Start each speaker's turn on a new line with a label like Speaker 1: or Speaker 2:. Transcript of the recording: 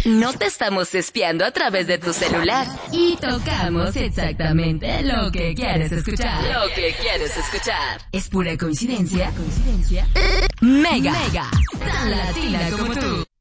Speaker 1: No te estamos espiando a través de tu celular.
Speaker 2: Y tocamos exactamente lo que quieres escuchar.
Speaker 1: Lo que quieres escuchar.
Speaker 2: ¿Es pura coincidencia? Mega. Tan latina como tú.